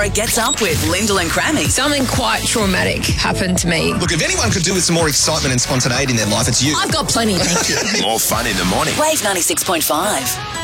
Gets Up with Lyndall and Crammy. Something quite traumatic happened to me. Look, if anyone could do with some more excitement and spontaneity in their life, it's you. I've got plenty, thank you. More fun in the morning. Wave 96.5.